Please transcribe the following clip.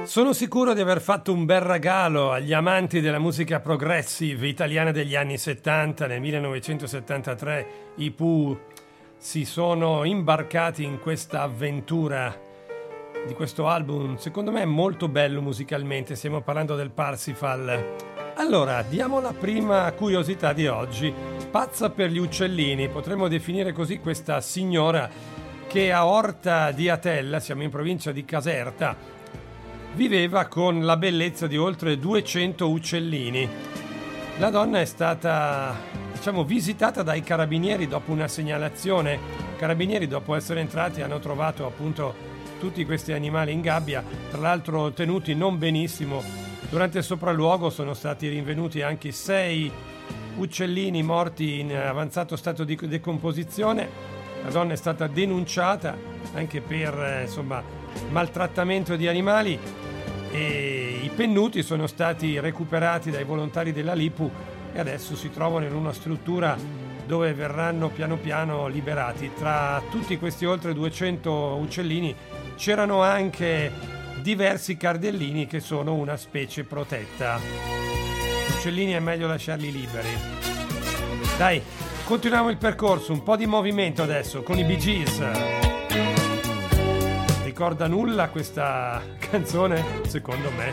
Sono sicuro di aver fatto un bel regalo agli amanti della musica progressive italiana degli anni 70. Nel 1973 i Pooh si sono imbarcati in questa avventura di questo album, secondo me molto bello musicalmente. Stiamo parlando del Parsifal. Allora, diamo la prima curiosità di oggi. Pazza per gli uccellini, potremmo definire così questa signora che a Orta di Atella, siamo in provincia di Caserta, viveva con la bellezza di oltre 200 uccellini. La donna è stata, visitata dai carabinieri dopo una segnalazione. I carabinieri, dopo essere entrati, hanno trovato appunto tutti questi animali in gabbia, tra l'altro tenuti non benissimo. Durante il sopralluogo sono stati rinvenuti anche 6 uccellini morti in avanzato stato di decomposizione. La donna è stata denunciata anche per maltrattamento di animali e i pennuti sono stati recuperati dai volontari della LIPU e adesso si trovano in una struttura dove verranno piano piano liberati. Tra tutti questi oltre 200 uccellini c'erano anche diversi cardellini che sono una specie protetta. Gli uccellini è meglio lasciarli liberi. Dai, continuiamo il percorso, un po' di movimento adesso con i Bee Gees. Ricorda nulla questa canzone? Secondo me